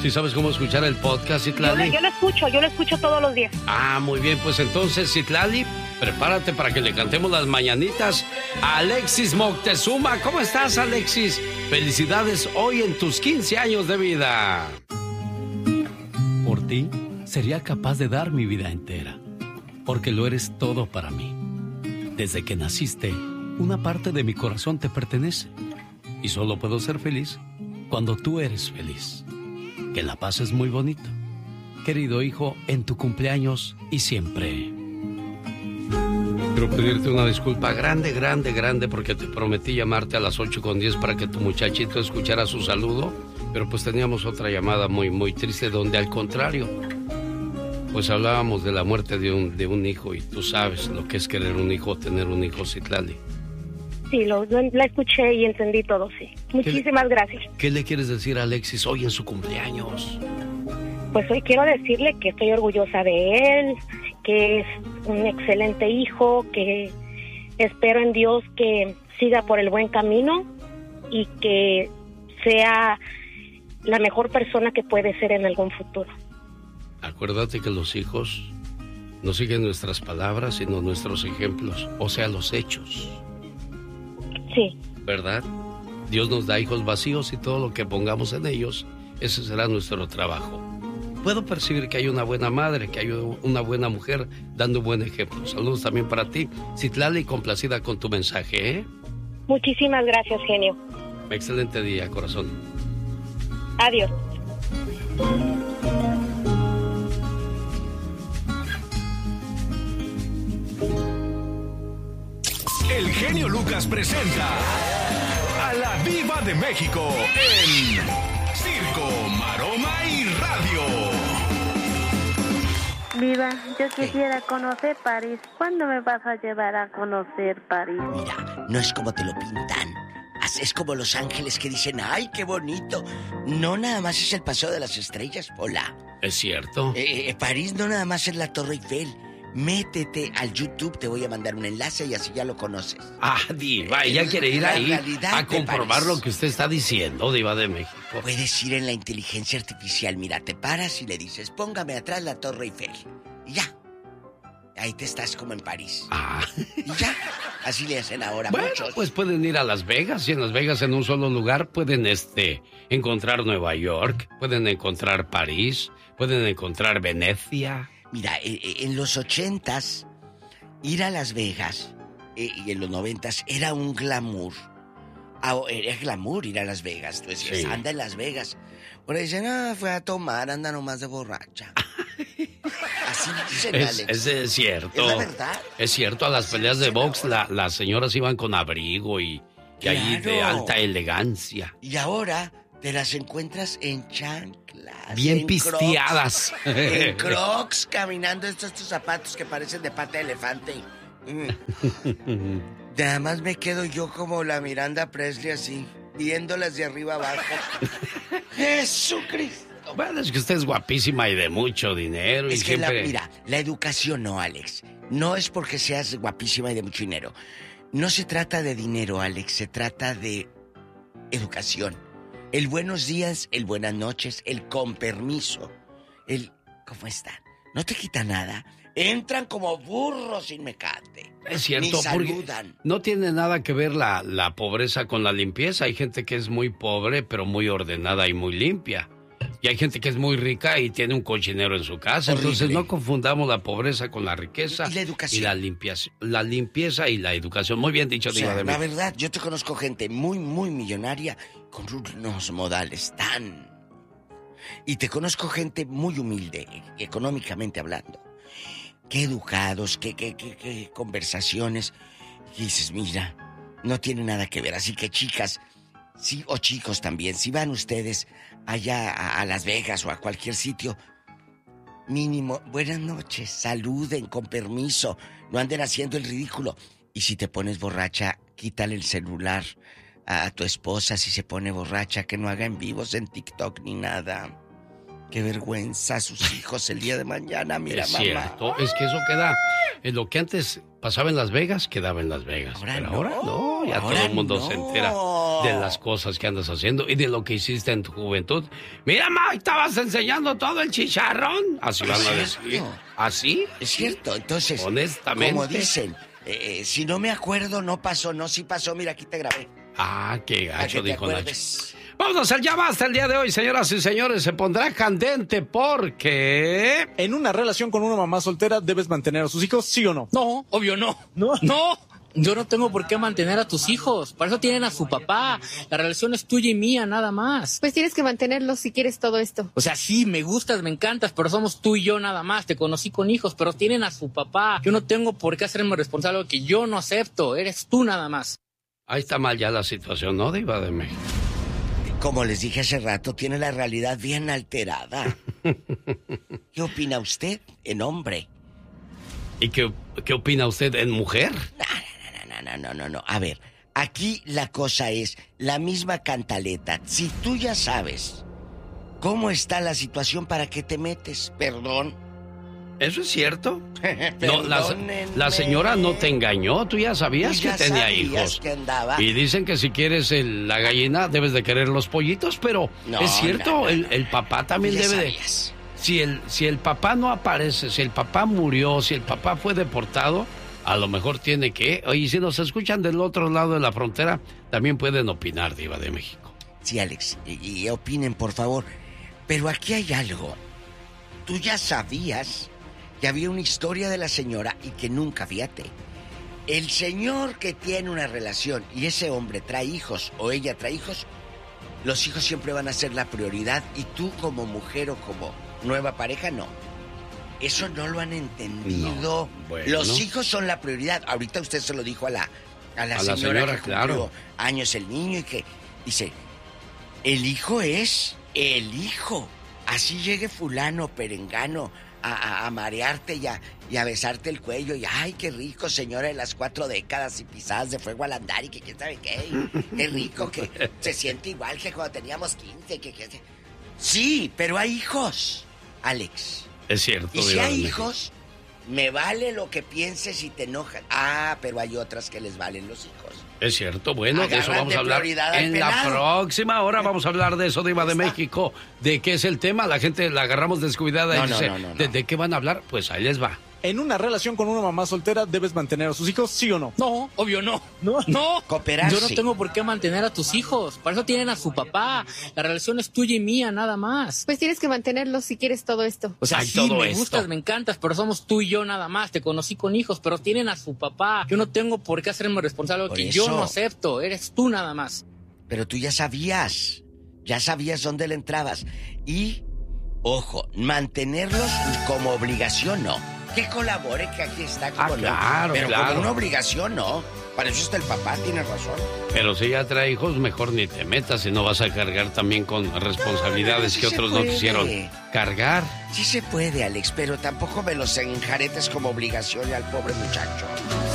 ¿Sí sabes cómo escuchar el podcast, Citlali? Yo lo escucho todos los días. Ah, muy bien, pues entonces, Citlali, prepárate para que le cantemos las mañanitas a Alexis Moctezuma. ¿Cómo estás, Alexis? Felicidades hoy en tus 15 años de vida. Por ti, sería capaz de dar mi vida entera, porque lo eres todo para mí. Desde que naciste, una parte de mi corazón te pertenece, y solo puedo ser feliz cuando tú eres feliz. Que la pases muy bonito, querido hijo, en tu cumpleaños y siempre. Quiero pedirte una disculpa grande, porque te prometí llamarte a las 8:10 para que tu muchachito escuchara su saludo, pero pues teníamos otra llamada muy triste donde al contrario, pues hablábamos de la muerte de un hijo y tú sabes lo que es querer un hijo, tener un hijo, Citlali. Sí, la escuché y entendí todo, sí. Muchísimas gracias. ¿Qué le quieres decir a Alexis hoy en su cumpleaños? Pues hoy quiero decirle que estoy orgullosa de él, que es un excelente hijo, que espero en Dios que siga por el buen camino y que sea la mejor persona que puede ser en algún futuro. Acuérdate que los hijos no siguen nuestras palabras, sino nuestros ejemplos, o sea, los hechos. Sí. ¿Verdad? Dios nos da hijos vacíos y todo lo que pongamos en ellos, ese será nuestro trabajo. Puedo percibir que hay una buena madre, que hay una buena mujer dando buen ejemplo. Saludos también para ti, Citlali, complacida con tu mensaje, ¿eh? Muchísimas gracias, genio. Excelente día, corazón. Adiós. El genio Lucas presenta a la Diva de México en Circo, Maroma y Radio. Diva, yo quisiera conocer París. ¿Cuándo me vas a llevar a conocer París? Mira, no es como te lo pintan. Es como Los Ángeles que dicen, ¡ay, qué bonito! No nada más es el Paseo de las Estrellas, Pola. Es cierto. París no nada más es la Torre Eiffel. Métete al YouTube, te voy a mandar un enlace y así ya lo conoces. Ah, Diva, ella quiere ir ahí a comprobar lo que usted está diciendo, Diva de México. Puedes ir en la inteligencia artificial, mira, te paras y le dices, póngame atrás la Torre Eiffel. Y ya. Ahí te estás como en París. Ah. Y ya. Así le hacen ahora bueno, muchos. Pues pueden ir a Las Vegas y en Las Vegas en un solo lugar pueden encontrar Nueva York, pueden encontrar París, pueden encontrar Venecia. Mira, en los 80s, ir a Las Vegas, y en los 90s, era un glamour. Era glamour ir a Las Vegas. Tú decías, sí, anda en Las Vegas. Ahora dicen, fue a tomar, anda nomás de borracha. Así dicen, Alex. Es cierto. Es la verdad. Es cierto, a las peleas de box las señoras iban con abrigo y ahí de alta elegancia. Y ahora te las encuentras en chanclas. Bien pisteadas. En Crocs, caminando estos zapatos que parecen de pata de elefante. Nada más me quedo yo como la Miranda Presley así, viéndolas de arriba abajo. ¡Jesucristo! Bueno, es que usted es guapísima y de mucho dinero. Es y que siempre... mira, la educación no, Alex. No es porque seas guapísima y de mucho dinero. No se trata de dinero, Alex. Se trata de educación. El buenos días, el buenas noches, el con permiso, el ¿cómo están? No te quita nada. Entran como burros sin mecate. Es cierto, ni saludan. No tiene nada que ver la pobreza con la limpieza. Hay gente que es muy pobre, pero muy ordenada y muy limpia. Y hay gente que es muy rica y tiene un cochinero en su casa. Horrible. Entonces no confundamos la pobreza con la riqueza. Y la educación. Y la limpieza y la educación. Muy bien dicho, Diva de México. La verdad, yo te conozco gente muy, muy millonaria con unos modales tan... Y te conozco gente muy humilde, económicamente hablando. Qué educados, qué conversaciones. Y dices, mira, no tiene nada que ver. Así que chicas, sí, o chicos también, si van ustedes allá a Las Vegas o a cualquier sitio, mínimo, buenas noches, saluden con permiso, no anden haciendo el ridículo. Y si te pones borracha, quítale el celular a tu esposa si se pone borracha, que no haga en vivos en TikTok ni nada. Qué vergüenza a sus hijos el día de mañana, mira, es mamá. Cierto, es que eso queda, en lo que antes pasaba en Las Vegas, quedaba en Las Vegas. Ahora pero no. ahora no, ya ahora todo el mundo se entera. de las cosas que andas haciendo y de lo que hiciste en tu juventud. Mira, ma, estabas enseñando todo el chicharrón. Así van a decir. ¿Así? Es cierto, entonces, honestamente, como dicen, si no me acuerdo, no pasó, no, sí pasó, mira, aquí te grabé. Ah, qué gacho, dijo Nacho. Vamos a hacer ya basta el día de hoy, señoras y señores. Se pondrá candente porque... En una relación con una mamá soltera, ¿debes mantener a sus hijos, sí o no? No, obvio no. No. Yo no tengo por qué mantener a tus hijos. Para eso tienen a su papá. La relación es tuya y mía, nada más. Pues tienes que mantenerlos si quieres todo esto. O sea, sí, me gustas, me encantas, pero somos tú y yo nada más. Te conocí con hijos, pero tienen a su papá. Yo no tengo por qué hacerme responsable de lo que yo no acepto. Eres tú nada más. Ahí está mal ya la situación, ¿no, Diva de México? Como les dije hace rato, tiene la realidad bien alterada. ¿Qué opina usted en hombre? ¿Y qué opina usted en mujer? No. A ver, aquí la cosa es la misma cantaleta. Si tú ya sabes cómo está la situación, ¿para qué te metes? Perdón. ¿Eso es cierto? No, la señora no te engañó. Tú ya sabías que tenía hijos. Que andaba. Y dicen que si quieres la gallina, debes de querer los pollitos, pero es cierto, el papá también debe de... Si el papá no aparece, si el papá murió, si el papá fue deportado, a lo mejor tiene que... Oye, si nos escuchan del otro lado de la frontera, también pueden opinar, Diva de México. Sí, Alex, y opinen, por favor. Pero aquí hay algo. Tú ya sabías que había una historia de la señora y que nunca, fíjate. El señor que tiene una relación y ese hombre trae hijos o ella trae hijos, los hijos siempre van a ser la prioridad y tú como mujer o como nueva pareja, no. Eso no lo han entendido. No, bueno. Los hijos son la prioridad. Ahorita usted se lo dijo a la señora que cumplió claro. años el niño y que dice, el hijo es el hijo. Así llegue fulano, perengano, a marearte y a besarte el cuello y ay, qué rico, señora de las 4 décadas y pisadas de fuego al andar y que quién sabe qué. Qué rico que se siente igual que cuando teníamos 15. Sí, pero hay hijos, Alex. Es cierto. Y si hay hijos, me vale lo que pienses y te enojas. Ah, pero hay otras que les valen los hijos. Es cierto, bueno, de eso vamos a hablar en la próxima hora. Vamos a hablar de eso, Diva de México. ¿De qué es el tema? La gente la agarramos descuidada y dice, ¿de qué van a hablar? Pues ahí les va. En una relación con una mamá soltera, ¿debes mantener a sus hijos, sí o no? No, obvio no. No. Cooperar, Yo no tengo por qué mantener a tus hijos. Para eso tienen a su papá. La relación es tuya y mía, nada más. Pues tienes que mantenerlos si quieres todo esto. O sea, sí, me gustas, me encantas, pero somos tú y yo nada más. Te conocí con hijos, pero tienen a su papá. Yo no tengo por qué hacerme responsable de lo que yo no acepto. Eres tú nada más. Pero tú ya sabías dónde le entrabas. Y, ojo, mantenerlos como obligación, no. Que colabore, que aquí está como claro, pero claro. como una obligación, no. Para eso está el papá, tiene razón. Pero si ya trae hijos, mejor ni te metas, si no vas a cargar también con responsabilidades que otros no quisieron cargar. Sí se puede, Alex, pero tampoco me los enjaretes como obligación al pobre muchacho.